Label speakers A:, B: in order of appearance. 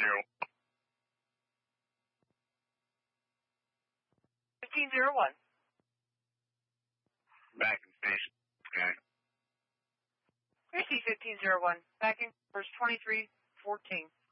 A: 1501.
B: Back in station. Okay.
A: Chrissy 1501. Backing first 2314.